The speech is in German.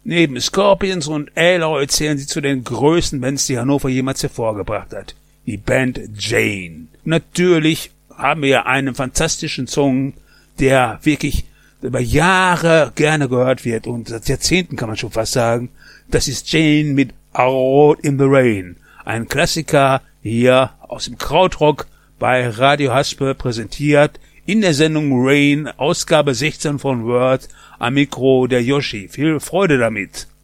Neben Scorpions und Alloy zählen sie zu den größten Bands, die Hannover jemals hervorgebracht hat. Die Band Jane. Natürlich haben wir einen fantastischen Song, der wirklich über Jahre gerne gehört wird und seit Jahrzehnten kann man schon fast sagen. Das ist Jane mit Out in the Rain. Ein Klassiker hier aus dem Krautrock bei Radio Haspe präsentiert in der Sendung Rain, Ausgabe 16 von Word, am Mikro der Yoshi. Viel Freude damit.